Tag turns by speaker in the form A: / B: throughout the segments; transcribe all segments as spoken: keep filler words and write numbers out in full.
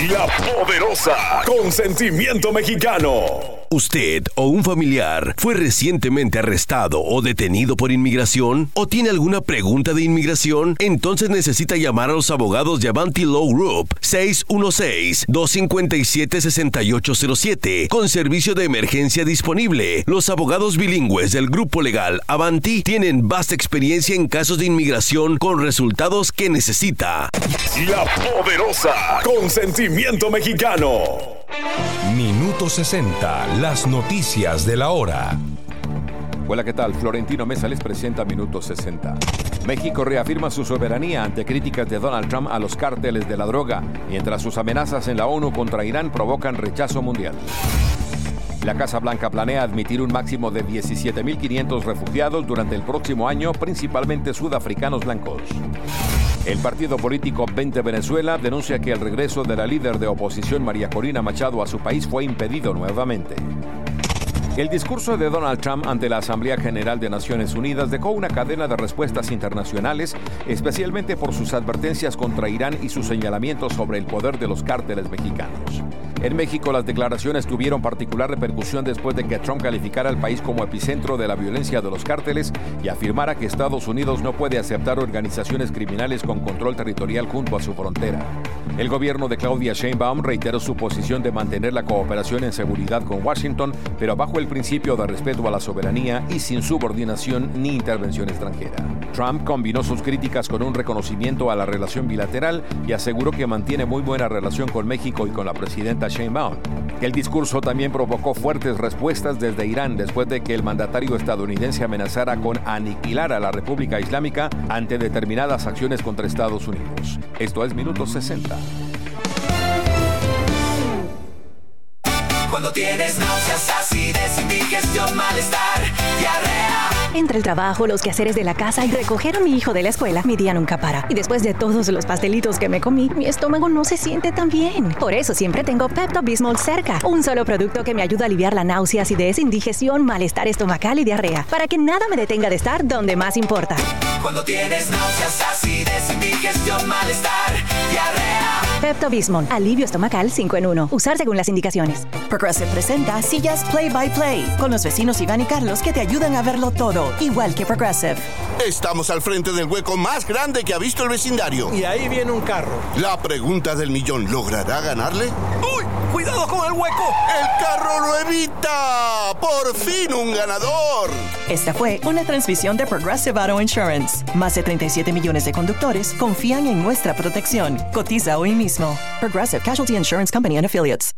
A: La Poderosa, con sentimiento mexicano.
B: ¿Usted o un familiar fue recientemente arrestado o detenido por inmigración? ¿O tiene alguna pregunta de inmigración? Entonces necesita llamar a los abogados de Avanti Law Group seis uno seis, dos cinco siete, seis ocho cero siete con servicio de emergencia disponible. Los abogados bilingües del grupo legal Avanti tienen vasta experiencia en casos de inmigración con resultados que necesita.
A: La Poderosa, con sentimiento mexicano.
C: Minuto sesenta, las noticias de la hora.
D: Hola, ¿qué tal? Florentino Mesa les presenta Minuto sesenta. México reafirma su soberanía ante críticas de Donald Trump a los cárteles de la droga, mientras sus amenazas en la ONU contra Irán provocan rechazo mundial. La Casa Blanca planea admitir un máximo de diecisiete mil quinientos refugiados durante el próximo año, principalmente sudafricanos blancos. El partido político Vente Venezuela denuncia que el regreso de la líder de oposición María Corina Machado a su país fue impedido nuevamente. El discurso de Donald Trump ante la Asamblea General de Naciones Unidas dejó una cadena de respuestas internacionales, especialmente por sus advertencias contra Irán y sus señalamientos sobre el poder de los cárteles mexicanos. En México, las declaraciones tuvieron particular repercusión después de que Trump calificara al país como epicentro de la violencia de los cárteles y afirmara que Estados Unidos no puede aceptar organizaciones criminales con control territorial junto a su frontera. El gobierno de Claudia Sheinbaum reiteró su posición de mantener la cooperación en seguridad con Washington, pero bajo el principio de respeto a la soberanía y sin subordinación ni intervención extranjera. Trump combinó sus críticas con un reconocimiento a la relación bilateral y aseguró que mantiene muy buena relación con México y con la presidenta Sheinbaum. El discurso también provocó fuertes respuestas desde Irán después de que el mandatario estadounidense amenazara con aniquilar a la República Islámica ante determinadas acciones contra Estados Unidos. Esto es Minuto sesenta.
E: Cuando tienes náuseas, acidez, indigestión, malestar, diarrea.
F: Entre el trabajo, los quehaceres de la casa y recoger a mi hijo de la escuela, mi día nunca para. Y después de todos los pastelitos que me comí, mi estómago no se siente tan bien. Por eso siempre tengo Pepto-Bismol cerca. Un solo producto que me ayuda a aliviar la náusea, acidez, indigestión, malestar estomacal y diarrea. Para que nada me detenga de estar donde más importa.
E: Cuando tienes náuseas, acidez, indigestión, malestar, diarrea.
F: Pepto-Bismol, alivio estomacal cinco en uno. Usar según las indicaciones.
G: Progressive presenta Sillas Play by Play con los vecinos Iván y Carlos que te ayudan a verlo todo, igual que Progressive.
H: Estamos al frente del hueco más grande que ha visto el vecindario.
I: Y ahí viene un carro.
H: La pregunta del millón, ¿logrará ganarle?
I: ¡Uy! ¡Cuidado con el hueco!
H: ¡El carro lo evita! ¡Por fin un ganador!
G: Esta fue una transmisión de Progressive Auto Insurance. Más de treinta y siete millones de conductores confían en nuestra protección. Cotiza hoy mismo. Progressive Casualty Insurance Company and Affiliates.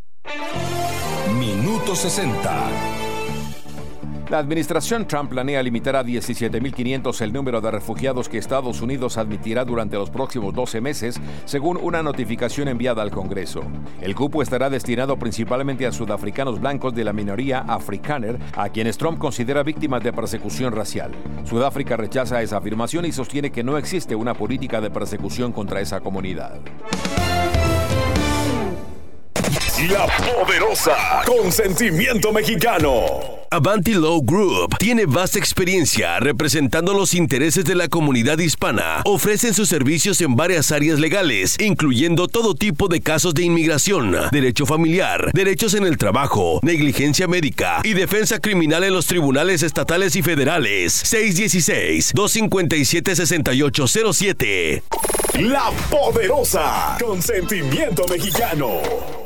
C: Minuto sesenta.
D: La administración Trump planea limitar a diecisiete mil quinientos el número de refugiados que Estados Unidos admitirá durante los próximos doce meses, según una notificación enviada al Congreso. El cupo estará destinado principalmente a sudafricanos blancos de la minoría afrikaner, a quienes Trump considera víctimas de persecución racial. Sudáfrica rechaza esa afirmación y sostiene que no existe una política de persecución contra esa comunidad.
A: La Poderosa, con sentimiento mexicano.
B: Avanti Law Group tiene vasta experiencia representando los intereses de la comunidad hispana. Ofrecen sus servicios en varias áreas legales, incluyendo todo tipo de casos de inmigración, derecho familiar, derechos en el trabajo, negligencia médica y defensa criminal en los tribunales estatales y federales. seis uno seis, dos cinco siete, seis ocho cero siete.
A: La Poderosa, con sentimiento mexicano.